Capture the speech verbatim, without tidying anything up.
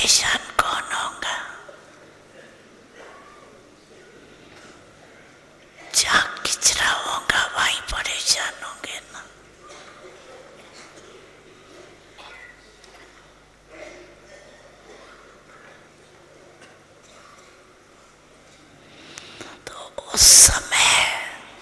परेशान कौन होगा? जहाँ किचरा होगा वहीं परेशान होंगे ना। तो उस समय